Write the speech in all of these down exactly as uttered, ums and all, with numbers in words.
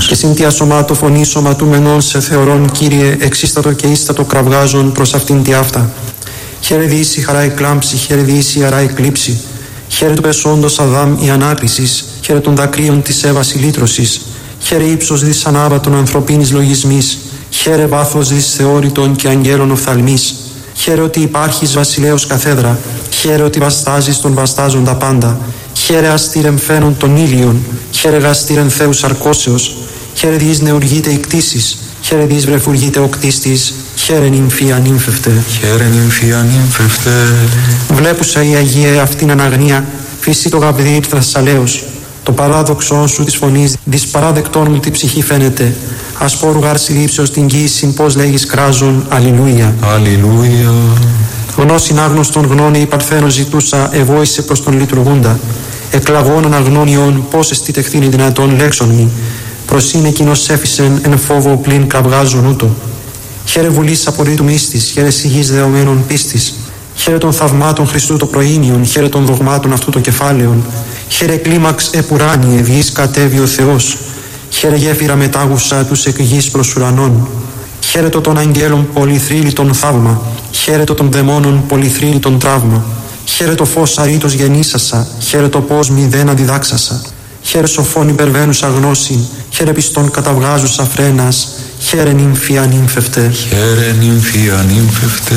μας. Και συν τη ασωμάτω φωνή σωματούμενων σε θεωρών, Κύριε, εξίστατο και ίστατο κραυγάζων προς αυτήν τη αυτά. Χαίρε διήσει χαρά η κλάμψη, χαίρε διήσει χαρά η κλήψη. Χαίρε του πεσόντος Αδάμ η ανάκρισης, χαίρε των δακρύων της Εύας η λύτρωσης. Χαίρε ύψος δις ανάβατον ανθρωπίνης λογισμής. Χαίρε βάθος δις θεώρητον και αγγέλων οφθαλμής. Χαίρε ότι υπάρχεις βασιλέως καθέδρα. Χαίρε ότι βαστάζεις τον βαστάζοντα πάντα. Χαίρε αστήρεμ φαίνον των ήλιων. Χαίρε γαστήρεμ Θεού σαρκώσεως. Χαίρε διείς νεουργείται η κτήσης. Χαίρε διείς βρεφουργείται ο κτίστης. Χαίρε νυμφία νύμφευτε. Χαίρε νυμφία νύμφευτε. Βλέπουσα η Αγία αυτήν αναγνία. Φύση το γαβδί ήρθα σαλέως. Το παράδοξό σου της φωνής δις παράδεκτόν μου τη ψυχή φαίνεται. Ασπόρου γάρ συλλήψεως την γύσιν πως λέγεις κράζον. Αλληλούια. Αλληλούια. Γνώσιν άγνωστον γνώνε η παρθένο ζητούσα, ευόησε προς τον λειτουργούντα. Εκλαγών αναγνώριον πώς εστι τεχθήνει δυνατόν λέξον μη. Προσήν εκείνος έφυσεν εν φόβο πλην κραυγάζον ούτω. Χαίρε βουλής απορρίτου μίστης, χαίρε σιγής δεωμένων πίστης. Χαίρε των θαυμάτων Χριστού το προήμιον, χαίρε των δογμάτων αυτού το κεφάλαιον. Χαίρε κλίμαξ επουράνιε, βγείς κατέβει ο Θεός. Χαίρε γέφυρα μετάγουσα τους εκ γης προς ουρανών. Χαίρετο των αγγέλων πολυθρύλιτον θαύμα. Χαίρετο των δαιμόνων πολυθρύλιτον τραύμα. Χαίρετο φως αρήτως γεννήσασα. Χαίρετο πώς μηδέν αντιδάξασα. Χαίρε σοφών υπερβαίνουσα γνώση. Χαίρε πιστών καταβγάζουσα φρένας. Χαίρε νυμφία νύμφευτε. Χαίρε νυμφία νύμφευτε.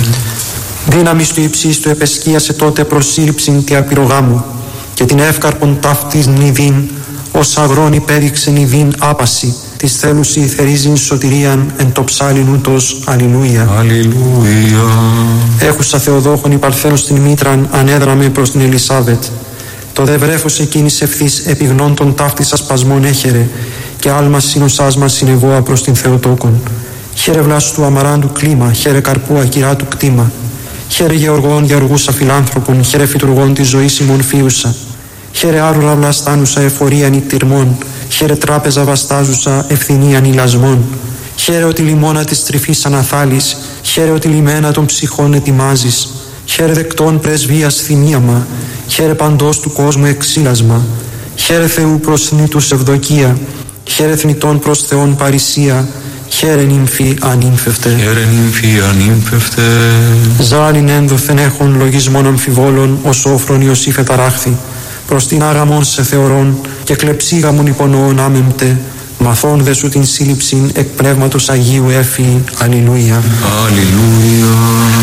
Δύναμις του υψίστου επεσκίασε τότε προσύληψην τη απειρογάμου. Και την εύκαρπον ταύτης νηδίν, ως αγρόν υπέδειξε νηδίν άπαση. Της θέλουσι θερίζειν σωτηρίαν εν το ψάλιν ούτως. Αλληλούια. Αλληλούια. Έχουσα Θεοδόχων υπαρθένω στην μήτραν ανέδραμε προς την Ελισάβετ. Το δε βρέφος εκείνης ευθύς επιγνών των ταύτης ασπασμών έχερε και άλμα σύνοσάς μας συνεβόα προς την Θεοτόκον. Χαίρε βλάσου του αμαράντου κλίμα, χαίρε καρπού ακυρά του κτήμα. Χαίρε γεωργών γεωργούσα φιλάνθρωπων, χαίρε φυτουργών της ζωής ημών φίουσα. Χαίρε άρουρα βλαστάνουσα εφορίαν ητυρμών, χαίρε τράπεζα βαστάζουσα ευθυνίαν ηλασμών. Χαίρε ότι λιμώνα της τρυφής αναθάλεις, χαίρε ότι λιμένα των ψυχών ετοιμάζεις. Χαίρε δεκτών πρεσβείας θυμίαμα, χαίρε παντός του κόσμου εξήλασμα. Χαίρε Θεού προς νήτους ευδοκία, χαίρε θνητών προς Θεόν παρησία. Χαίρε νυμφή ανύμφευτε. Χαίρε νυμφή ανύμφευτε. Ζάλιν ένδοθεν έχων λογισμών αμφιβόλων, ως όφρον Ιωσήφ εταράχθη. Προς την άγαμον σε θεωρών και κλεψίγαμον υπονοών άμεμπτε. Μαθών δε σου την σύλληψην εκ πνεύματος Αγίου έφη. Αλληλούια. Αλληλούια.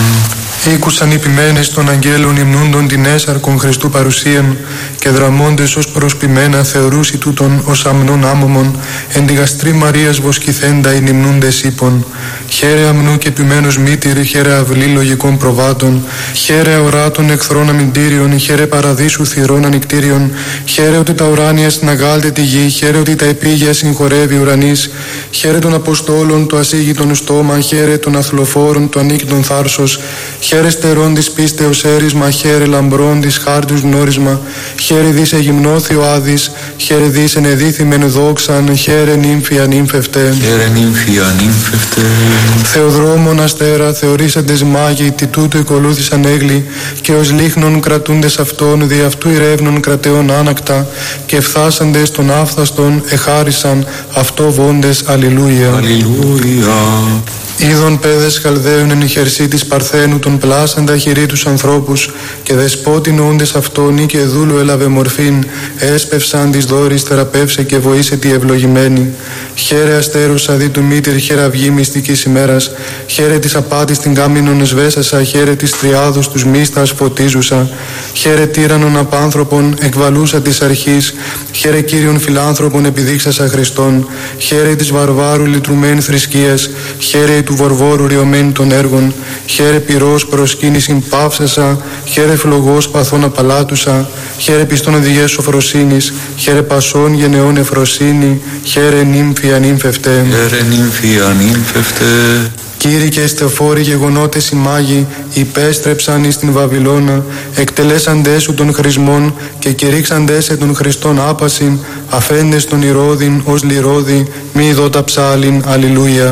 Ήκουσαν οι ποιμένες των αγγέλων υμνούντων την έσαρκον Χριστού παρουσίαν και δραμώντες ως προσπιμένα θεωρούσι τούτον ως αμνών άμωμον εν τη γαστρή Μαρίας βοσκηθέντα οι υμνούντες ύπων. Χαίρε αμνού και ποιμένος μήτηρ, χαίρε αυλή λογικών προβάτων, χαίρε αοράτων εχθρών αμυντήριων, χαίρε παραδείσου θυρών ανικτήριων, χαίρε ότι τα ουράνια συναγάλτε τη γη, χαίρε ότι τα επίγεια συγχωρεύει ουρανής, χαίρε των Αποστόλων το ασίγητον στόμα, χαίρε των αθλοφόρων το ανίκητον θάρσος, χαίρε στερών της πίστεως έρισμα, χαίρε λαμπρών της χάρτους γνώρισμα, χαίρε δις εγυμνώθη ο άδης, χαίρε δις ενεδίθημεν δόξαν, χαίρε νύμφη ανύμφευτε. Χαίρε νύμφη ανύμφευτε. Θεοδρόμων αστέρα, θεωρήσαντες μάγοι, τι τούτου εκολούθησαν έγλοι, και ως λίχνων κρατούντες αυτών, δι' αυτού ηρεύνων κρατεών άνακτα, και φθάσαντες των άφθαστων εχάρισαν αυτό βόντες. Αλληλούια. Αλληλούια. Είδων παιδες Χαλδαίων εν η χερσή της Παρθένου των πλάσαντα χειρή τους ανθρώπους και δεσπότην όντες αυτόν ή και δούλου έλαβε μορφήν, έσπευσαν της δόρης θεραπεύσε και βοήσε τη ευλογημένη. Χαίρε αστέρουσα δι του μήτηρ, χαίρε αυγή μυστικής ημέρας, χαίρε της απάτης την κάμινον εσβέσασα, χαίρε της τριάδος τους μίστας φωτίζουσα, χαίρε τύρανον απάνθρωπον εκβαλούσα της αρχής, χαίρε Κύριον φιλάνθρωπον επιδείξασα Χριστόν, χαίρε της βαρβάρου λυτρουμένη θρησκείας, χαίρε του βορβόρου ριωμένη των έργων, χαίρε πυρός προσκύνησιν παύσασα, χαίρε φλογός παθών απαλάτουσα, χαίρε πιστών οδηγές σοφροσύνης, χαίρε πασών γενεών εφροσύνη, χαίρε νύμφη ανύμφευτε. Χαίρε νύμφη ανύμφευτε. Κύριοι και στεφόροι γεγονότες οι μάγοι υπέστρεψαν εις την Βαβυλώνα, εκτελέσαντες σου των χρησμών και κηρύξαντες σε των Χριστών άπασιν, αφέντες των ηρώδιν ως λιρώδι, μη δότα ψάλιν. Αλληλούια.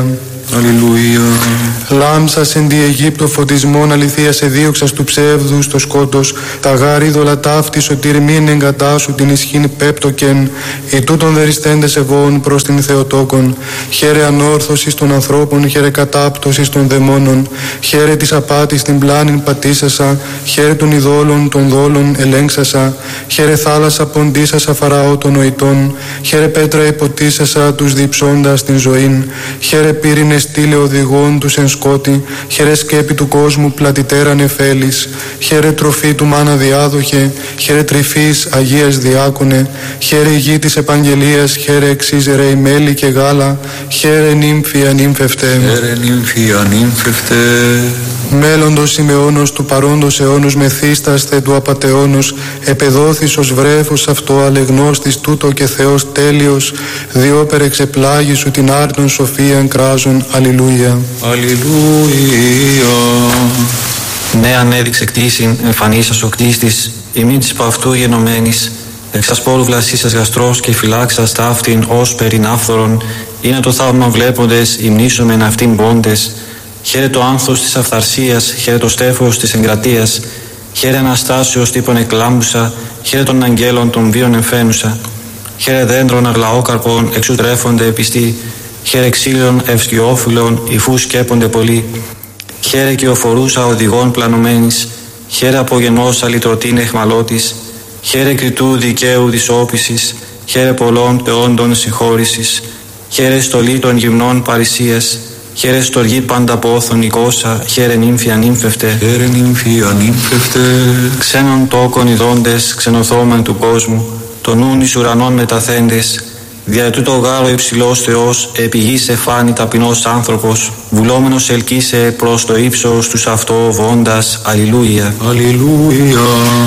Αλληλούια. Λάμψας εν τη Αιγύπτο φωτισμόν αληθείας εδίωξας του ψεύδου στο σκότος, τα γάρ είδωλα ταύτη σωτήρ μην εγκατάσου την ισχύν πέπτοκεν, οι τούτων δεριστέντες ευών προς την Θεοτόκον. Χαίρε ανόρθωσης των ανθρώπων, χαίρε κατάπτωσης των δαιμόνων, χαίρε της απάτης την πλάνην πατήσασα, χαίρε των ειδόλων των δόλων ελέγξασα, χαίρε θάλασσα ποντίσασα φαραώ των νοητών, χαίρε πέτρα υποτίσασα τους διψώντας την ζωήν, χαίρε πύρινε στήλε οδηγών τους εν σκότη, χαίρε σκέπη του κόσμου πλατιτέρα νεφέλης, χαίρε τροφή του μάνα διάδοχε, χαίρε τρυφής Αγίας διάκονε, χαίρε γη της επαγγελίας, χαίρε εξής ρεϊ μέλι και γάλα, χαίρε νύμφη ανύμφευτε. Χαίρε νύμφη ανύμφευτε. Μέλλοντος Σιμεώνος του παρόντος αιώνος μεθύσταστε του απατεώνος, επεδόθης ως βρέφος αυτό αλεγνώστης τούτο και Θεός τέλειος, διόπερ εξεπλάγει σου την άρτον σοφίαν κράζον. Αλληλούια. Αλληλούια. Ναι, ανέδειξε κτήσιν, εμφανίσας ο κτίστης, ημίν της παυτού γενομένης, εξ ασπόρου βλασίσας γαστρός και φυλάξας ταύτην ως περιν άφθορον, είναι το θαύμα βλέποντες, υμνήσομεν αυτήν πόντες. Χαίρε το άνθος της αυθαρσίας, χαίρε το στέφος της εγκρατείας, χαίρε Αναστάσεως τύπων εκλάμπουσα, χαίρε των αγγέλων των βίων εμφαίνουσα, χαίρε δέντρων αγλαόκαρπων εξουτρέφονται πιστοί, χαίρε ξύλων ευσκιόφυλλων υφούς σκέπονται πολλοί, χαίρε και οφορούσα οδηγών πλανωμένης, χαίρε απογενός αλυτρωτήν εχμαλώτης, χαίρε κριτού δικαίου της όπισης, χαίρε πολλών πεόντων συγχώρησης, χαίρε στολή των γυμνών παρησίας, χαίρε στοργή πάντα πόθον οικόσα, χαίρε νύμφη ανύμφευτε. Χαίρε νύμφη ανύμφευτε. Ξένων τόκων ειδώντες, ξενοθόμεν του κόσμου, των νουν εις ουρανών μεταθέντες, δια τούτο γάρο υψηλός Θεός, επί γης εφάνει ταπεινός άνθρωπος, βουλόμενος ελκύσε προς το ύψος τους αυτό βόντας. Αλληλούια. Αλληλούια.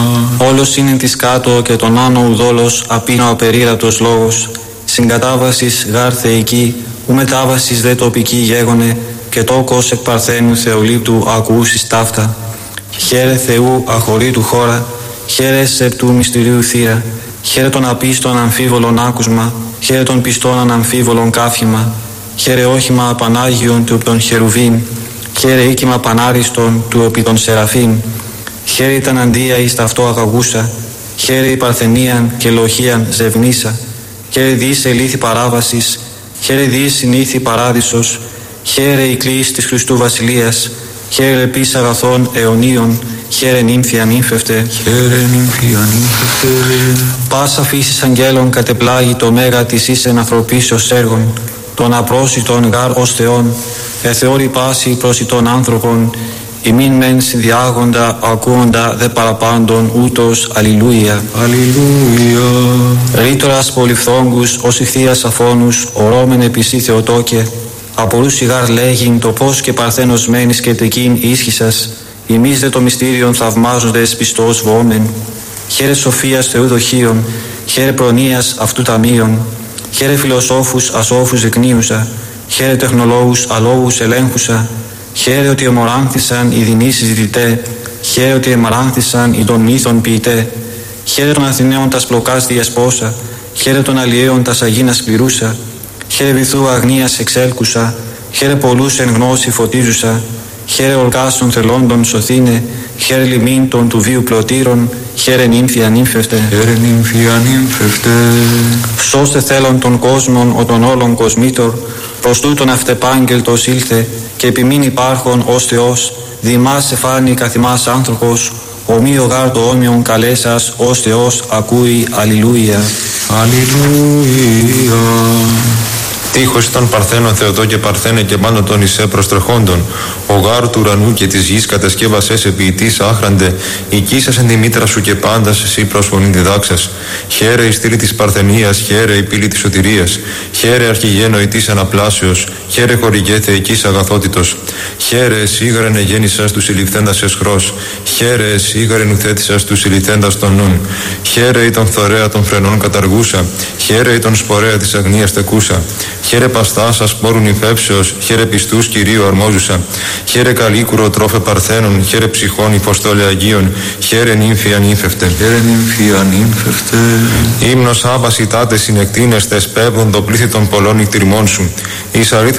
Όλος είναι της κάτω και τον άνω ουδόλος, απείνω απερίγραπτος λόγος, συγκατάβασης γάρ θεϊκή, ου μετάβασης δε τοπική γέγονε, και τόκος εκ παρθένου θεολήπτου ακούσεις ταύτα. Χαίρε Θεού αχωρήτου χώρα, χαίρε σεπτού μυστηρίου θύρα, χαίρε των απίστων αμφίβολων άκουσμα, χαίρε των πιστών αναμφίβολων κάφημα, χαίρε όχημα Πανάγιον του των χερουβίν, χαίρε οίκημα πανάριστον του επί των σεραφείμ, χαίρε ήταν αντία εις ταυτό αγαγούσα, χαίρε η παρθενίαν και λοχίαν ζευνίσα, χαίρε διείς ελήθη παράβασης, χαίρε διείς συνήθη παράδεισος, χαίρε η κλίση της Χριστού Βασιλείας, χαίρε επίσης αγαθών αιωνίων, χαίρε νύμφη ανύμφευτε. Χαίρε νύμφη ανύμφευτε. Πάσα φύσης αγγέλων κατεπλάγει το μέγα της εις εν ανθρωπίσεως έργων, των απρόσιτων γάρ ως Θεών, εθεώρη πάση προσιτών άνθρωπων, ημίν μεν συνδιάγοντα, ακούοντα δε παραπάντων ούτως. Αλληλούια. Αλληλούια. Ρήτορας πολυφθόγκους ως ηχθείας αφώνους, ορώμεν επισή Θεοτόκε, απορούσι γάρ λέγειν το πώς και παρθένος μένεις και τεκίν ίσχυσας, ημείς δε το μυστήριον θαυμάζοντες πιστός βόμεν. Χαίρε σοφίας Θεού δοχείων, χαίρε προνοίας αυτού ταμείων, χαίρε φιλοσόφους ασόφους δεικνύουσα, χαίρε τεχνολόγους αλόγους ελέγχουσα, χαίρε ότι εμοράνθησαν οι δεινοί συζητητέ, χαίρε ότι εμαράνθησαν οι των μύθων ποιητέ, χαίρε των Αθηναίων τας πλοκάς διασπόσα, χαίρε των αλλιέων τας αγίνας πληρούσα, χαίρε βυθού αγνίας εξέλκουσα, χαίρε πολλούς εν γνώση φωτίζουσα, χαίρε ορκάσων θελώντων σωθήνε, χαίρε λιμήν των του βίου πλωτήρων, χαίρε νύμφη ανύμφευτε. Χαίρε νύμφη ανύμφευτε. Σώστε θέλων των κόσμων ο των όλων κοσμήτωρ, προς τούτον αυτεπάγγελτος ήλθε, και επιμήν υπάρχον ως Θεός, δημάς εφάνει καθημάς άνθρωπος, ομοίο γάρ το όμοιον καλέσας ως Θεός ακούει. Αλληλούια. Αλληλούια. Τείχος ήταν Παρθένον Θεοτό και Παρθένε και πάνω των Ισέ προστρεχόντων. Ο γάρ του ουρανού και της γης κατασκεύασες επιητής άχραντε, οικίσας εν τη μήτρα σου και πάντας εσύ προσφωνήν διδάξας. Χαίρε η στήλη της Παρθενίας, χαίρε η πύλη της σωτηρίας, χαίρε αρχιγένοητής αναπλάσεως, χαίρε χορηγέ θεϊκής αγαθότητος. Χαίρε εσύγαρεν εγέννησας τους συλληφθέντας εσχρός, χαίρε εσύγαρεν ουθέτησας τους συλληφθέντας των νουν. Χαίρε η τον θωρέα των φρενών καταργούσα, χαίρε η τον σπορέα της αγνίας τεκούσα. Χαίρε παστάς ασπόρουν υφέψεως, χαίρε πιστούς Κυρίου αρμόζουσα. Χαίρε καλίκουρο τρόφε Παρθένων, χαίρε ψυχών υποστόλε Αγίων, χαίρε νύμφη ανύμφευτε. Χαίρε νύμφη ανύμφευτε. Ύμνος άπαση τάτε συνεκτείνεστε, σπέβδον το πλήθη των πολλών νυχτηρμών σου. Εις αρήθρες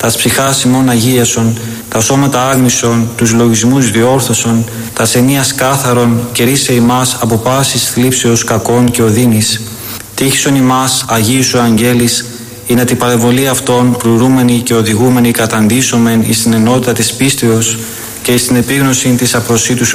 τας ψυχάς ημών αγίασον, τα σώματα άγνησον, τους λογισμούς διόρθωσον, τας ενίας κάθαρον, κερίσε ημάς από πάσης θλίψεως κακών και οδύνης. Τύχησον ημάς, Αγίου σου αγγέλης, ή να την παρεμβολή αυτών πλουρούμενοι και οδηγούμενοι καταντήσομεν εις την ενότητα της πίστεως και εις την επίγνωση της απροσίτου σου